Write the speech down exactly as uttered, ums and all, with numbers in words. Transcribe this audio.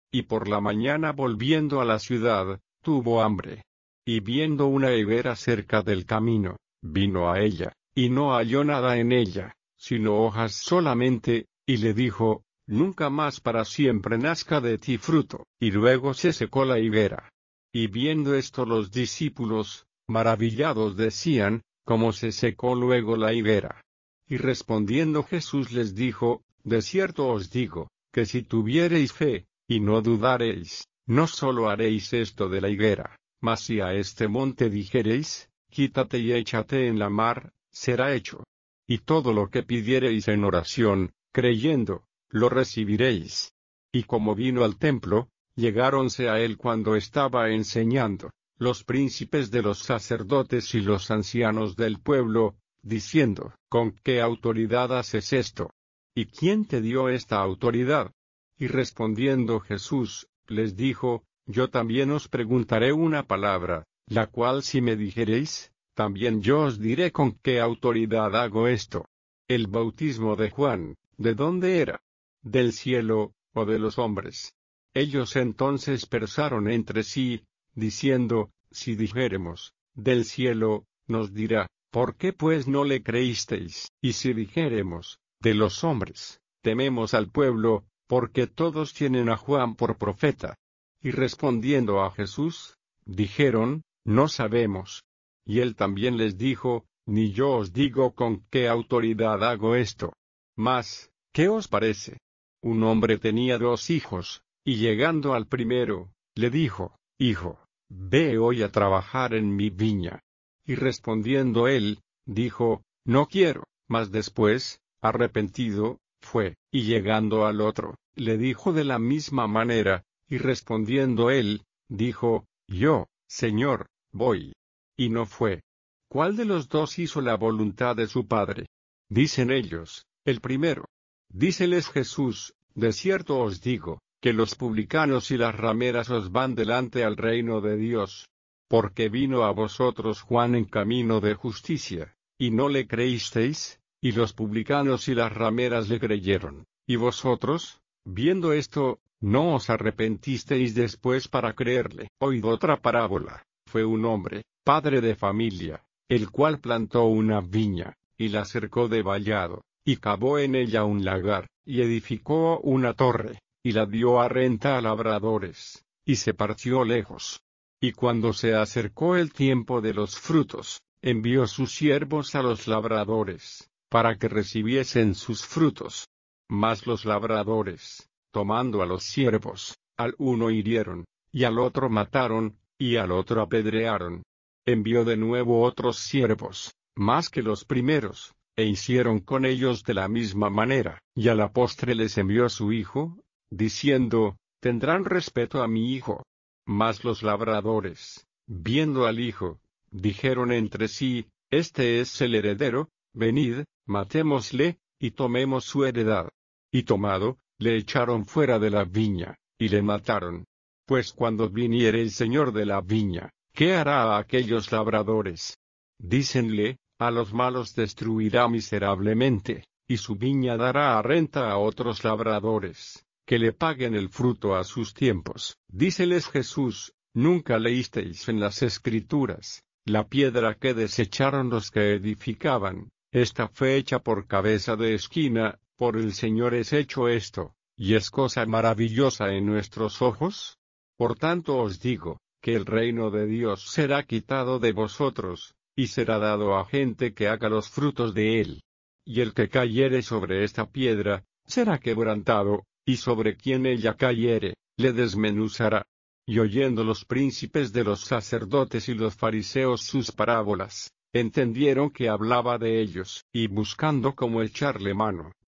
y por la mañana volviendo a la ciudad, tuvo hambre. Y viendo una higuera cerca del camino, vino a ella, y no halló nada en ella, sino hojas solamente, y le dijo, nunca más para siempre nazca de ti fruto. Y luego se secó la higuera. Y viendo esto los discípulos, maravillados decían, ¿cómo se secó luego la higuera? Y respondiendo Jesús les dijo, de cierto os digo, que si tuviereis fe, y no dudareis, no sólo haréis esto de la higuera, mas si a este monte dijereis, quítate y échate en la mar, será hecho. Y todo lo que pidiereis en oración, creyendo, lo recibiréis. Y como vino al templo, llegáronse a él cuando estaba enseñando, los príncipes de los sacerdotes y los ancianos del pueblo, diciendo, ¿con qué autoridad haces esto? ¿Y quién te dio esta autoridad? Y respondiendo Jesús, les dijo, yo también os preguntaré una palabra, la cual si me dijereis, también yo os diré con qué autoridad hago esto. El bautismo de Juan, ¿de dónde era? ¿Del cielo, o de los hombres? Ellos entonces pensaron entre sí, diciendo, si dijéremos, del cielo, nos dirá, ¿por qué pues no le creísteis? Y si dijéremos, de los hombres, tememos al pueblo, porque todos tienen a Juan por profeta. Y respondiendo a Jesús, dijeron, no sabemos. Y él también les dijo, ni yo os digo con qué autoridad hago esto. Mas, ¿qué os parece? Un hombre tenía dos hijos, y llegando al primero, le dijo, Hijo, ve hoy a trabajar en mi viña. Y respondiendo él, dijo, No quiero. Mas después, arrepentido, fue, y llegando al otro, le dijo de la misma manera, y respondiendo él, dijo, Yo, Señor, voy. Y no fue. ¿Cuál de los dos hizo la voluntad de su padre? Dicen ellos, el primero. Díceles Jesús, de cierto os digo, que los publicanos y las rameras os van delante al reino de Dios. Porque vino a vosotros Juan en camino de justicia, y no le creísteis, y los publicanos y las rameras le creyeron. Y vosotros, viendo esto, no os arrepentisteis después para creerle. Oíd otra parábola. Fue un hombre, padre de familia, el cual plantó una viña, y la cercó de vallado, y cavó en ella un lagar, y edificó una torre, y la dio a renta a labradores, y se partió lejos. Y cuando se acercó el tiempo de los frutos, envió sus siervos a los labradores, para que recibiesen sus frutos. Mas los labradores, tomando a los siervos, al uno hirieron, y al otro mataron, y al otro apedrearon. Envió de nuevo otros siervos, más que los primeros, e hicieron con ellos de la misma manera. Y a la postre les envió su hijo, diciendo, tendrán respeto a mi hijo. Mas los labradores, viendo al hijo, dijeron entre sí, este es el heredero, venid, matémosle, y tomemos su heredad. Y tomado, le echaron fuera de la viña, y le mataron. Pues cuando viniere el señor de la viña, ¿qué hará a aquellos labradores? Dícenle, a los malos destruirá miserablemente, y su viña dará a renta a otros labradores, que le paguen el fruto a sus tiempos. Díceles Jesús, ¿nunca leísteis en las Escrituras, la piedra que desecharon los que edificaban, esta fue hecha por cabeza de esquina, por el Señor es hecho esto, y es cosa maravillosa en nuestros ojos? Por tanto os digo, que el reino de Dios será quitado de vosotros, y será dado a gente que haga los frutos de él. Y el que cayere sobre esta piedra, será quebrantado, y sobre quien ella cayere, le desmenuzará. Y oyendo los príncipes de los sacerdotes y los fariseos sus parábolas, entendieron que hablaba de ellos, y buscando cómo echarle mano,